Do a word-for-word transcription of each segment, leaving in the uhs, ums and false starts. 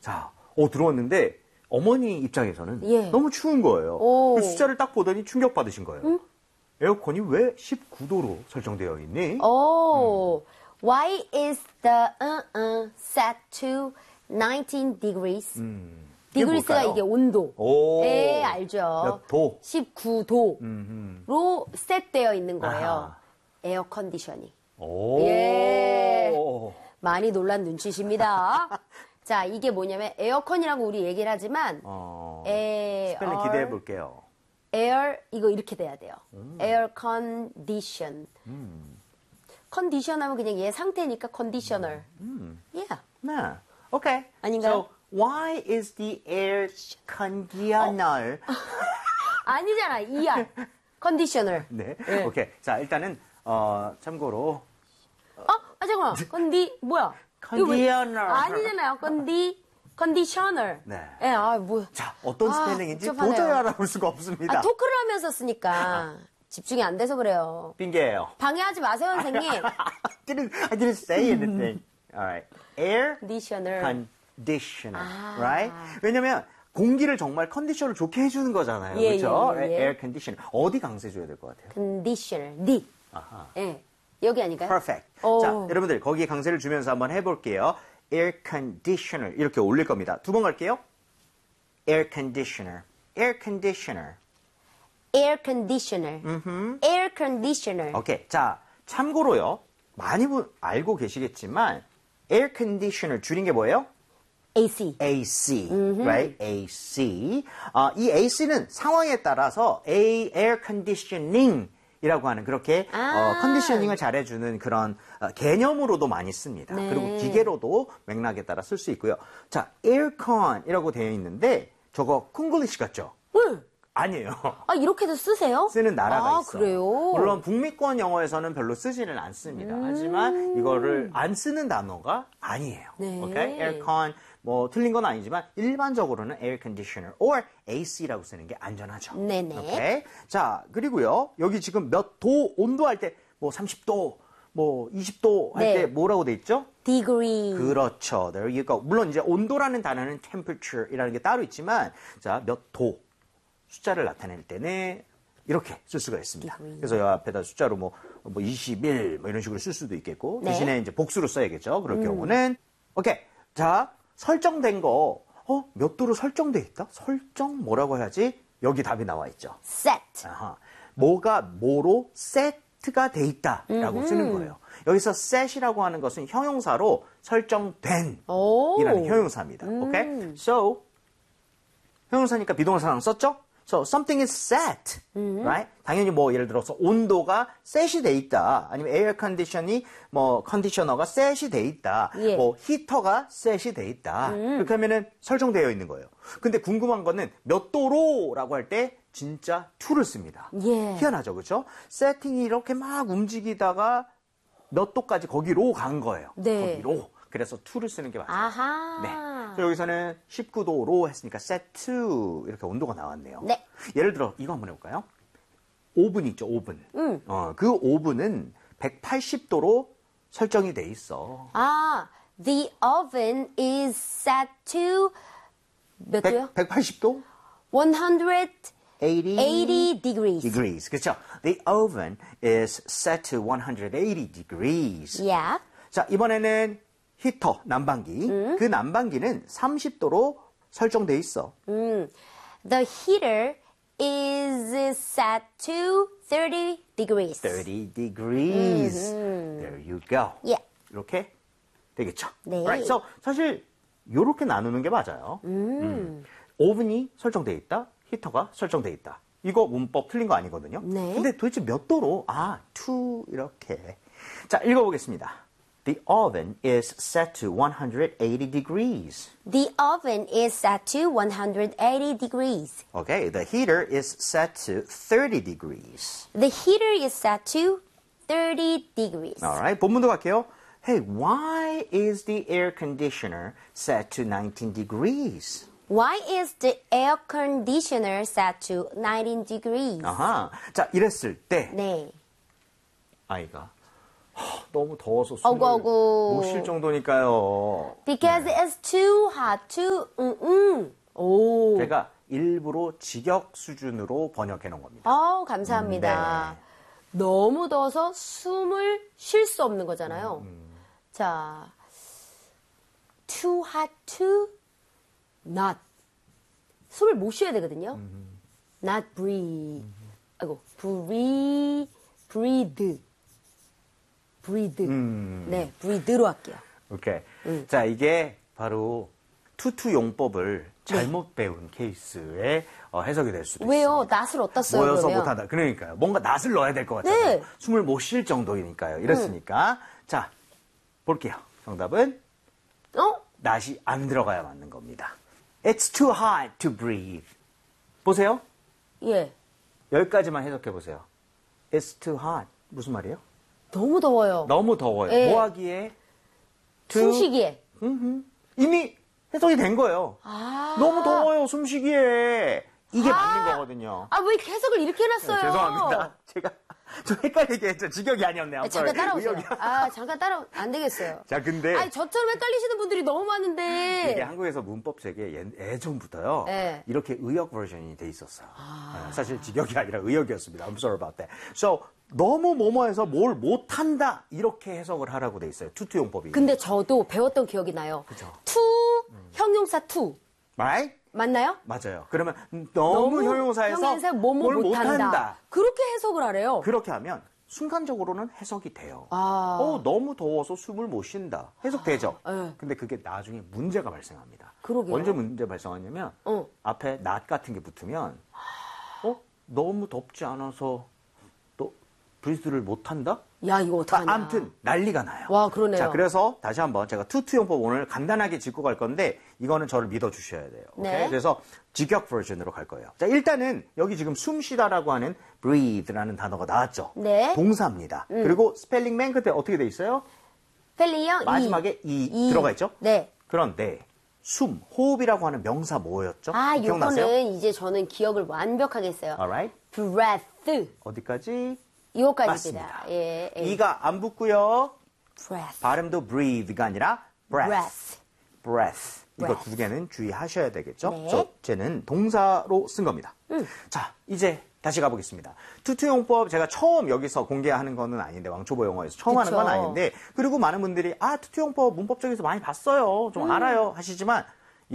자, 어, 들어왔는데 어머니 입장에서는 예. 너무 추운 거예요. 오. 그 숫자를 딱 보더니 충격받으신 거예요. 음? 에어컨이 왜 십구 도로 설정되어 있니? 오, 음. Why is the uh, uh, set to nineteen degrees? 음, degrees가 뭘까요? 이게 온도. 오. 예, 알죠. 몇 도? 십구 도로 음흠. 셋되어 있는 거예요. 아하. 에어 컨디셔닝. 오. 예. 많이 놀란 눈치십니다. 자, 이게 뭐냐면 에어컨이라고 우리 얘기를 하지만 어, 에어 스펠링 기대해 볼게요. 에어 이거 이렇게 돼야 돼요. 음. 에어 컨디션. 컨디션 하면 그냥 얘 상태니까 컨디셔널. 음. Yeah. 네. 오케이. 아닌가요? So, why is the air conditioner? 아니잖아. 이알. 컨디셔널. 네. 네. 오케이. 자, 일단은 어, 참고로 어? 아, 잠깐만. 컨디, 뭐야? 이거 왜- 컨디셔널. 아니잖아요. 컨디, 컨디셔널. 네. 예, 아, 뭐. 자, 어떤 아, 스펠링인지 복잡하네요. 도저히 알아볼 수가 없습니다. 아, 토크를 하면서 쓰니까 집중이 안 돼서 그래요. 핑계예요. 방해하지 마세요, 선생님. I didn't, I didn't say anything. All right. Air 컨디셔널. conditioner. 아. Right? 왜냐면 공기를 정말 컨디션을 좋게 해주는 거잖아요. 예, 그렇죠? 예, 예. Air conditioner. 어디 강세 줘야 될 것 같아요? 컨디셔널. 디. 아하. 예. 여기 아닐까요? Perfect. 오. 자, 여러분들 거기에 강세를 주면서 한번 해볼게요. Air conditioner 이렇게 올릴 겁니다. 두 번 갈게요. Air conditioner. Air conditioner. 에어 컨디셔널. 에어 컨디셔널. 오케이. 자, 참고로요. 많이 부- 알고 계시겠지만 Air conditioner 줄인 게 뭐예요? 에이씨. 에이씨, right? 에이씨. 어, 이 에이씨는 상황에 따라서 A, air conditioning 이라고 하는 그렇게 아. 어, 컨디셔닝을 잘해주는 그런 어, 개념으로도 많이 씁니다. 네. 그리고 기계로도 맥락에 따라 쓸 수 있고요. 자, aircon이라고 되어 있는데 저거 콩글리시 같죠? 응. 아니에요. 아, 이렇게도 쓰세요? 쓰는 나라가 아, 있어요. 그래요? 물론 북미권 영어에서는 별로 쓰지는 않습니다. 음. 하지만 이거를 안 쓰는 단어가 아니에요. 네. 오케이? 에어컨 뭐 틀린 건 아니지만 일반적으로는 air conditioner or 에이씨라고 쓰는 게 안전하죠. 네네. 오케이? 자, 그리고요. 여기 지금 몇 도 온도 할 때 뭐 삼십 도, 뭐 이십 도 할 네. 때 뭐라고 돼 있죠? degree. 그렇죠. There you go. 물론 이제 온도라는 단어는 temperature이라는 게 따로 있지만 자, 몇 도 숫자를 나타낼 때는 이렇게 쓸 수가 있습니다. degree. 그래서 여 앞에다 숫자로 뭐, 뭐 이십일 뭐 이런 식으로 쓸 수도 있겠고 네. 대신에 이제 복수로 써야겠죠. 그럴 경우는 오케이. 자, 설정된 거 어, 몇 도로 설정돼 있다? 설정 뭐라고 해야지? 여기 답이 나와 있죠. set. 아하. 뭐가 뭐로 세트가 돼 있다라고 쓰는 거예요. 여기서 set이라고 하는 것은 형용사로 설정된 오. 이라는 형용사입니다. 오케이? So 형용사니까 비동사랑 썼죠? So something is set, right? 당연히 뭐 예를 들어서 온도가 set이 돼 있다. 아니면 에어 컨디션이 뭐 컨디셔너가 set이 돼 있다. 예. 뭐 히터가 set이 돼 있다. 그렇게 하면은 설정되어 있는 거예요. 근데 궁금한 거는 몇 도로라고 할 때 진짜 to를 씁니다. 예. 희한하죠, 그렇죠? 세팅이 이렇게 막 움직이다가 몇 도까지 거기로 간 거예요. 네. 거기로. 그래서 to를 쓰는 게 맞아요. 아하. 네. 그래서 여기서는 십구 도로 했으니까 set to 이렇게 온도가 나왔네요. 네. 예를 들어 이거 한번 해볼까요? 오븐 있죠, 오븐. 음. 어, 그 오븐은 백팔십 도로 설정이 돼 있어. 아, the oven is set to 몇 도요? 백, 백팔십 도? one hundred eighty, eighty degrees. degrees. 그렇죠. The oven is set to one hundred eighty degrees. Yeah. 자, 이번에는 히터, 난방기. 음. 그 난방기는 삼십 도로 설정돼 있어. 음, the heater is set to thirty degrees. thirty degrees. There you go. Yeah. 이렇게 되겠죠. 네. Right. So, 사실 이렇게 나누는 게 맞아요. 음. 오븐이 설정돼 있다. 히터가 설정돼 있다. 이거 문법 틀린 거 아니거든요. 네. 근데 도대체 몇 도로? 아, to 이렇게. 자, 읽어보겠습니다. The oven is set to one hundred eighty degrees. The oven is set to one hundred eighty degrees. Okay, the heater is set to thirty degrees. The heater is set to thirty degrees. Alright, 본문도 갈게요. Hey, why is the air conditioner set to nineteen degrees? Why is the air conditioner set to nineteen degrees? 아하, 자, 이랬을 때 네. 아이가 너무 더워서 숨을 아이고, 아이고. 못 쉴 정도니까요. Because 네. it's too hot to, 응, 응. 오. 제가 일부러 직역 수준으로 번역해 놓은 겁니다. 아우, 감사합니다. 네. 너무 더워서 숨을 쉴 수 없는 거잖아요. 음. 자, too hot to not. 숨을 못 쉬어야 되거든요. 음. not breathe. 아이고, breathe, breathe. breathe. 음. 네, breathe로 할게요. 오케이. 음. 자, 이게 바로 투투 용법을 잘못 네. 배운 케이스의 어, 해석이 될 수도 왜요? 있습니다. 낫을 어디다 써요, 모여서 그러면? 못한다. 그러니까요. 뭔가 낫을 넣어야 될 것 같잖아요. 네. 숨을 못 쉴 정도이니까요. 이랬으니까. 자, 볼게요. 정답은 어? 낫이 안 들어가야 맞는 겁니다. It's too hot to breathe. 보세요. 예. 여기까지만 해석해 보세요. It's too hot. 무슨 말이에요? 너무 더워요. 너무 더워요. 예. 뭐 하기에? To- 숨쉬기에. 음흠. 이미 해석이 된 거예요. 아. 너무 더워요, 숨쉬기에. 이게 아. 맞는 거거든요. 아, 왜 해석을 이렇게 해놨어요? 네, 죄송합니다. 제가 좀 헷갈리게 했죠. 직역이 아니었네요. 아, 잠깐 따라오세요. 의역이- 아, 잠깐 따라, 안 되겠어요. 자, 근데 아니, 저처럼 헷갈리시는 분들이 너무 이게 많은데. 한국에서 문법 책에 예- 예전부터요. 네. 이렇게 의역 버전이 돼 있었어요. 네, 사실 직역이 아니라 의역이었습니다. I'm sorry about that. So, 너무 뭐뭐해서 뭘 못한다 이렇게 해석을 하라고 돼 있어요. 투투 용법이. 근데 저도 배웠던 기억이 나요. 그죠. 투, 형용사 투. right? 맞나요? 맞아요. 그러면 너무, 형용사에서 형용사 뭐뭐 뭘 못한다. 못한다. 그렇게 해석을 하래요. 그렇게 하면 순간적으로는 해석이 돼요. 아. 어, 너무 더워서 숨을 못 쉰다. 해석되죠? 네. 근데 그게 나중에 문제가 발생합니다. 그러게요. 언제 문제 발생하냐면 어. 앞에 not 같은 게 붙으면 어? 너무 덥지 않아서 또 브리스를 못 한다? 야, 이거 어떡하냐. 아무튼 난리가 나요. 와, 그러네요. 자, 그래서 다시 한번 제가 투투용법 오늘 간단하게 짚고 갈 건데 이거는 저를 믿어 주셔야 돼요. 오케이? 네. 그래서 직역 버전으로 갈 거예요. 자, 일단은 여기 지금 숨 쉬다라고 하는 breathe라는 단어가 나왔죠. 네. 동사입니다. 그리고 스펠링 맨 끝에 어떻게 돼 있어요? 펠리형 마지막에 이, 이. 들어가 있죠? 네. 그런데 숨, 호흡이라고 하는 명사 뭐였죠? 아, 기억나세요? 요거는 이제 저는 기억을 완벽하게 했어요. Alright. breath. 어디까지? 이거까지입니다. 맞습니다. 예, 예. 이가 안 붙고요. breath. 발음도 breathe가 아니라 breath. breath. breath. 이거 breath. 두 개는 주의하셔야 되겠죠? 네. 그래서 쟤는 동사로 쓴 겁니다. 음. 자, 이제 다시 가보겠습니다. 투투용법 제가 처음 여기서 공개하는 거는 아닌데 왕초보 영어에서 처음 하는 건 그쵸. 아닌데 그리고 많은 분들이 아 투투용법 문법적에서 많이 봤어요. 좀 음. 알아요 하시지만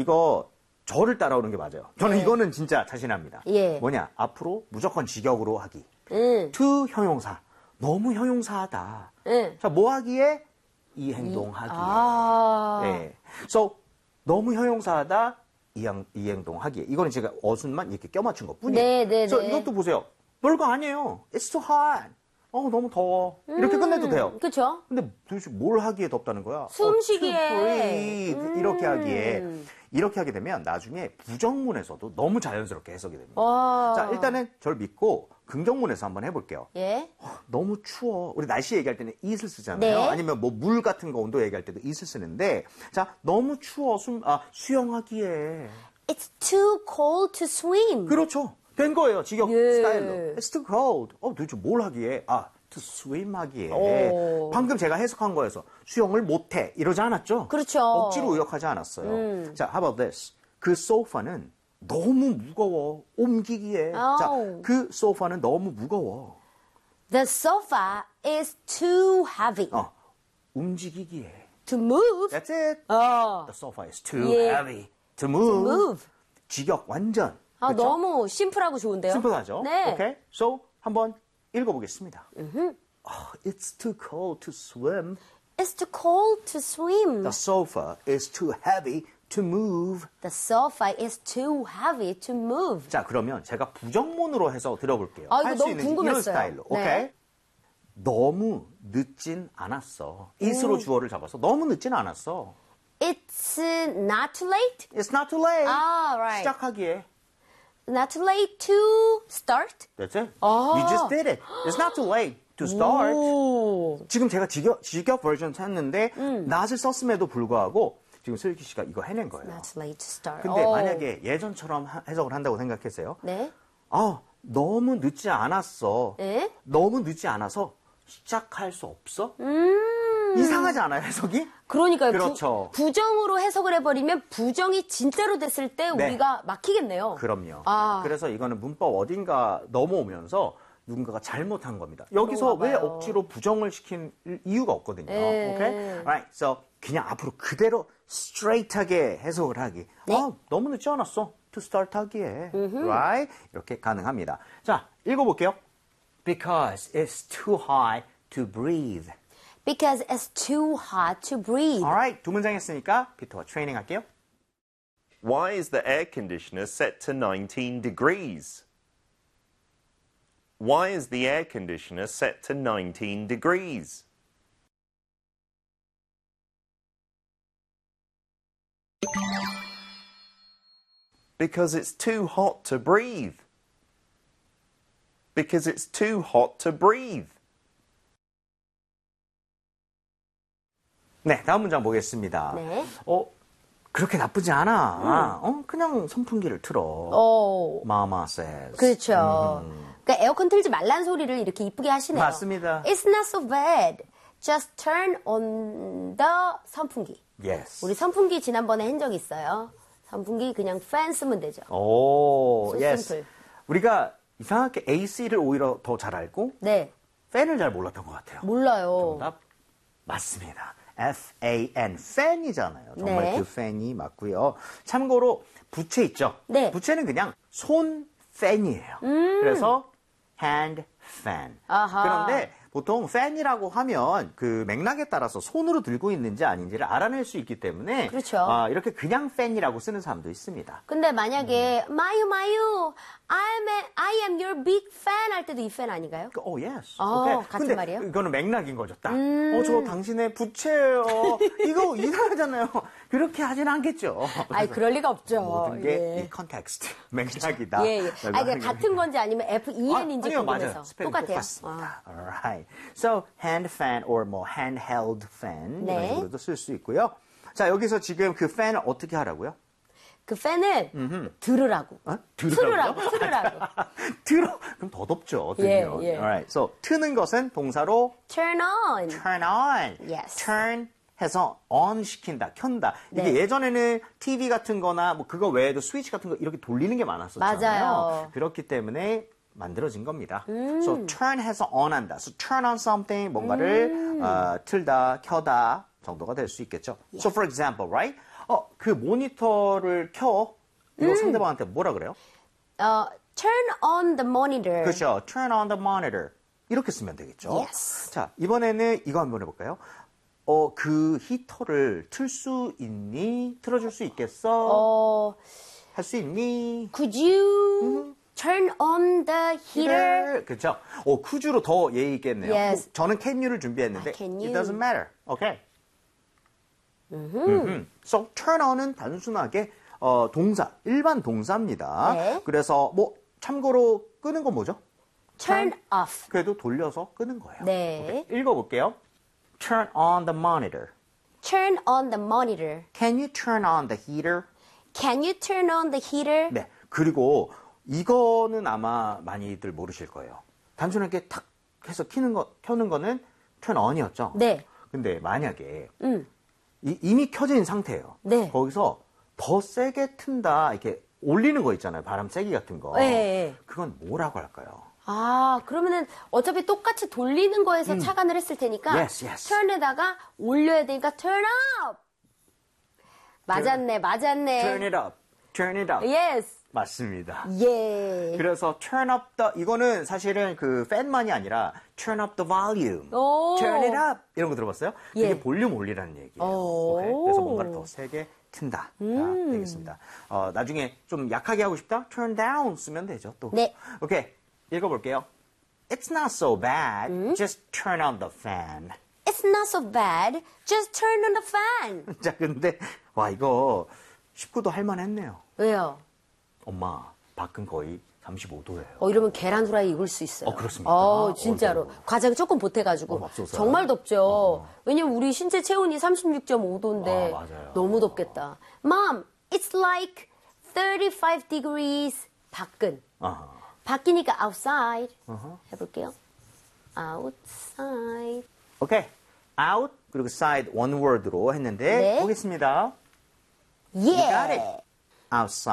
이거 저를 따라오는 게 맞아요. 저는 네. 이거는 진짜 자신합니다. 예. 뭐냐 앞으로 무조건 직역으로 하기. 응. to 형용사. 너무 형용사하다. 응. 자, 뭐 하기에? 이 행동 하기에. 아. 네. So, 너무 형용사하다, 이, 행, 이 행동 하기에. 이거는 제가 어순만 이렇게 껴맞춘 것 뿐이에요. 네, 네, So, 네. 이것도 보세요. 별거 아니에요. It's too hot. 어, 너무 더워. 이렇게 끝내도 돼요. 그쵸? 근데 도대체 뭘 하기에 덥다는 거야? 숨쉬기에. 어, to breathe. 이렇게 음. 하기에. 이렇게 하게 되면 나중에 부정문에서도 너무 자연스럽게 해석이 됩니다. 와. 자, 일단은 저를 믿고 긍정문에서 한번 해볼게요. 예. 너무 추워. 우리 날씨 얘기할 때는 it을 쓰잖아요. 네. 아니면 뭐 물 같은 거 온도 얘기할 때도 it을 쓰는데, 자, 너무 추워. 숨, 아, 수영하기에. It's too cold to swim. 그렇죠. 된 거예요. 직역 예. 스타일로. It's too cold. 어, 도대체 뭘 하기에? 아, to swim 하기에. 오. 방금 제가 해석한 거에서 수영을 못해. 이러지 않았죠? 그렇죠. 억지로 의역하지 않았어요. 음. 자, how about this? 그 소파는 너무 무거워. 옮기기에. 자, 아우. 그 소파는 너무 무거워. The sofa is too heavy 어, 움직이기에. to move. That's it. 어. The sofa is too 예. heavy to move. move. 직역 완전. 아, 그렇죠? 너무 심플하고 좋은데요? 심플하죠? 네. 오케이. So, 한번 읽어보겠습니다. Oh, it's too cold to swim. It's too cold to swim. The sofa is too heavy to move. The sofa is too heavy to move. 자, 그러면 제가 부정문으로 해서 들어볼게요. 아, 이거 할 수 너무 있는지 이런 궁금했어요. 스타일로. 네. 오케이? 너무 늦진 않았어. it으로 주어를 잡아서 너무 늦진 않았어. It's not too late. It's not too late. 아, right. 시작하기에. Not too late to start. That's it. 아. You just did it. It's not too late to start. 오. 지금 제가 직역, 직역 버전 샀는데 not을 썼음에도 불구하고 지금 슬기 씨가 이거 해낸 거예요. Not too late to start. 근데 오. 만약에 예전처럼 하- 해석을 한다고 생각했어요. 네. 아, 너무 늦지 않았어. 네? 너무 늦지 않아서 시작할 수 없어? 음. 이상하지 않아요, 해석이? 그러니까요. 그렇죠. 부, 부정으로 해석을 해버리면 부정이 진짜로 됐을 때 네. 우리가 막히겠네요. 그럼요. 아. 그래서 이거는 문법 어딘가 넘어오면서 누군가가 잘못한 겁니다. 여기서 왜 봐요. 억지로 부정을 시킨 이유가 없거든요. 에. 오케이? Alright. So 그냥 앞으로 그대로 straight하게 해석을 하기. 네. 아, 너무 늦지 않았어. To start 하기에. Right? 이렇게 가능합니다. 자, 읽어볼게요. Because it's too hot to breathe. Because it's too hot to breathe. Alright. 두 문장 했으니까 피터와 트레이닝 할게요. Why is the air conditioner set to nineteen degrees? Why is the air conditioner set to nineteen degrees? Because it's too hot to breathe. Because it's too hot to breathe. 네, 다음 문장 보겠습니다. 네. 어, 그렇게 나쁘지 않아. 어, 그냥 선풍기를 틀어. 오. Mama says. 그렇죠. 그러니까 에어컨 틀지 말란 소리를 이렇게 이쁘게 하시네요. 맞습니다. It's not so bad. Just turn on the 선풍기. Yes. 우리 선풍기 지난번에 한 적 있어요. 선풍기 그냥 팬 쓰면 되죠. 오, So yes. simple. 우리가 이상하게 에이씨를 오히려 더 잘 알고 네. 팬을 잘 몰랐던 것 같아요. 몰라요. 정답 맞습니다. F-A-N, 팬이잖아요. 정말 네. 그 팬이 맞고요. 참고로 부채 있죠? 네. 부채는 그냥 손 팬이에요. 그래서 hand fan. 음. 아하. 그런데 보통 팬이라고 하면 그 맥락에 따라서 손으로 들고 있는지 아닌지를 알아낼 수 있기 때문에 그렇죠. 아, 이렇게 그냥 팬이라고 쓰는 사람도 있습니다. 근데 만약에 마유 마유 I'm a, I am your big fan 할 때도 이 팬 아닌가요? 오, oh, yes. 어, 오케이. 같은 근데 말이에요? 음. 이거는 맥락인 거죠. 딱. 어, 저 당신의 부채예요. 이거 이상하잖아요. 그렇게 하진 않겠죠. 아이 그럴 리가 없죠. 모든 게 예. 이 컨텍스트, 맥락이다. 예, 예. 아, 이게 같은 건지 아니면 F-E-N인지 아니요, 궁금해서. 맞아요. 스펠링 똑같아요. 똑같습니다. Alright. So, hand fan or 뭐 handheld fan 네. 이런 식으로도 쓸 수 있고요. 자, 여기서 지금 그 팬을 어떻게 하라고요? 그 팬은 들으라고. 어? 틀으라고, 틀으라고. 틀어. 그럼 더 덥죠. 예, 들면. 예. Alright. So, 트는 것은 동사로 Turn on. turn on. Yes. turn 해서 on 시킨다, 켠다. 이게 네. 예전에는 티비 같은 거나 뭐 그거 외에도 스위치 같은 거 이렇게 돌리는 게 많았었잖아요. 맞아요. 그렇기 때문에 만들어진 겁니다. 음. So turn 해서 on 한다. So turn on something 뭔가를 음. 어, 틀다, 켜다 정도가 될 수 있겠죠. So for example, right? 어, 그 모니터를 켜. 이거 음. 상대방한테 뭐라 그래요? 어, turn on the monitor. 그렇죠. Turn on the monitor. 이렇게 쓰면 되겠죠. Yes. 자, 이번에는 이거 한번 해볼까요? 어, 그 히터를 틀 수 있니? 틀어줄 수 있겠어? 어, 할 수 있니? could you turn on the heater? 그렇죠. 어, 쿠주로 더 예의 있겠네요. Yes. 뭐, 저는 can you를 준비했는데 아, can it you. doesn't matter. Okay. 음흠. So turn on은 단순하게 어, 동사, 일반 동사입니다. 네. 그래서 뭐 참고로 끄는 건 뭐죠? Turn off. 그래도 돌려서 끄는 거예요. 네. 오케이. 읽어볼게요. Turn on the monitor. Turn on the monitor. Can you turn on the heater? Can you turn on the heater? 네. 그리고 이거는 아마 많이들 모르실 거예요. 단순하게 탁 해서 키는 거, 켜는 거는 turn on이었죠? 네. 근데 만약에 음. 이, 이미 켜져 있는 상태예요. 네. 거기서 더 세게 튼다, 이렇게 올리는 거 있잖아요. 바람 세기 같은 거. 네. 그건 뭐라고 할까요? 아, 그러면은 어차피 똑같이 돌리는 거에서 차관을 했을 테니까 Yes, yes. turn에다가 올려야 되니까 turn up. 맞았네, 맞았네. Turn it up. Turn it up. Yes. 맞습니다. 예. 그래서 turn up the 이거는 사실은 그 팬만이 아니라 turn up the volume, 오. turn it up 이런 거 들어봤어요? 예. 그게 볼륨 올리라는 얘기예요. 오. 오케이? 그래서 뭔가를 더 세게 튼다. 음. 자, 되겠습니다. 어, 나중에 좀 약하게 하고 싶다? turn down 쓰면 되죠. 또. 네. 오케이 읽어볼게요. It's not so bad. 음? Just turn on the fan. It's not so bad. Just turn on the fan. 자, 근데 와 이거 십구 도 할만했네요. 왜요? 엄마 밖은 거의 삼십오 도예요. 어, 이러면 계란 후라이 익을 수 있어요. 어, 그렇습니까? 어, 진짜로. 어이구. 과자가 조금 보태가지고. 어, 맙소사. 정말 덥죠. 어. 왜냐면 우리 신체 체온이 삼십육 점 오 도인데. 아, 맞아요. 너무 덥겠다. Mom, it's like thirty-five degrees. 밖은. 아하. 밖이니까 outside. 해볼게요. outside. 오케이. out 그리고 side one word로 했는데 네. 보겠습니다. Yeah. got it. outside.